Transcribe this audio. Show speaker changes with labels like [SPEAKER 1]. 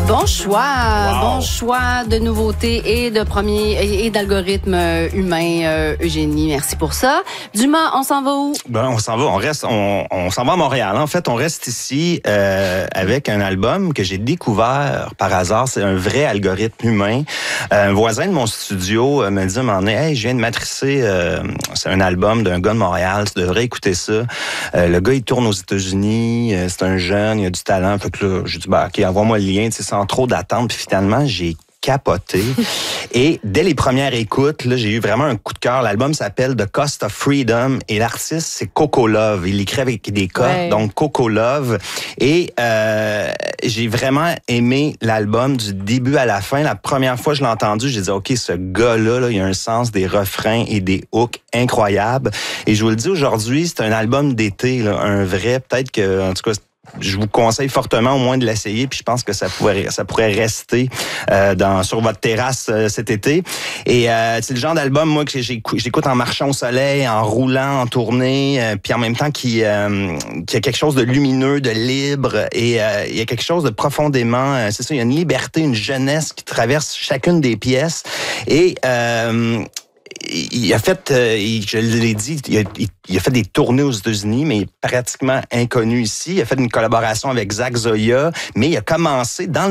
[SPEAKER 1] Bon choix,
[SPEAKER 2] Wow.
[SPEAKER 1] bon choix de nouveautés et de premiers et d'algorithmes humains, Eugénie. Merci pour ça. Dumas, on s'en va où?
[SPEAKER 2] On s'en va, on s'en va à Montréal. En fait, on reste ici avec un album que j'ai découvert par hasard. C'est un vrai algorithme humain. Un voisin de mon studio me dit à un moment donné, hey, je viens de matricer, c'est un album d'un gars de Montréal, tu devrais écouter ça. Le gars, il tourne aux États-Unis, c'est un jeune, il a du talent. Fait que là, j'ai dit, OK, envoie-moi le lien, sans trop d'attente. Puis finalement, j'ai capoté. Et dès les premières écoutes, là, j'ai eu vraiment un coup de cœur. L'album s'appelle The Cost of Freedom et l'artiste, c'est Coco Love. Il l'écrit avec des K, donc Coco Love. Et j'ai vraiment aimé l'album du début à la fin. La première fois que je l'ai entendu, j'ai dit, OK, ce gars-là, il a un sens des refrains et des hooks incroyables. Et je vous le dis aujourd'hui, c'est un album d'été, là, un vrai, peut-être que, en tout cas, je vous conseille fortement au moins de l'essayer, puis je pense que ça pourrait rester sur votre terrasse cet été. Et c'est le genre d'album, moi, que j'écoute en marchant au soleil, en roulant, en tournée, puis en même temps qui a quelque chose de lumineux, de libre, et il y a quelque chose de profondément, c'est ça, il y a une liberté, une jeunesse qui traverse chacune des pièces. Et il a fait, je l'ai dit, il a fait des tournées aux États-Unis, mais il est pratiquement inconnu ici. Il a fait une collaboration avec Zach Zoya, mais il a commencé dans